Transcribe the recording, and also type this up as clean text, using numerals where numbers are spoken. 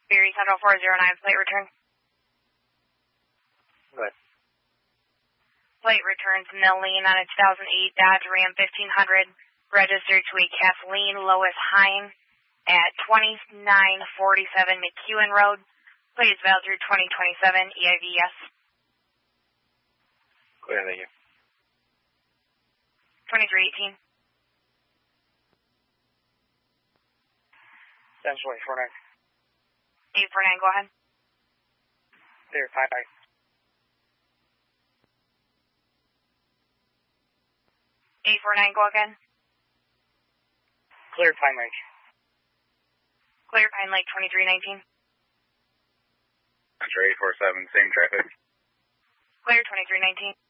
Berry Central 409, plate return. What? Plate returns Nilene on a 2008 Dodge Ram 1500, registered to a Kathleen Lois Hine at 2947 McEwen Road. Plate is valid through 2027 EIVS. Clear, thank you. 2318. 749. 849, go ahead. Clear, 5-9. 849, go again. Clear, Pine Lake. Clear, Pine Lake 2319. Metro 847, same traffic. Clear 2319.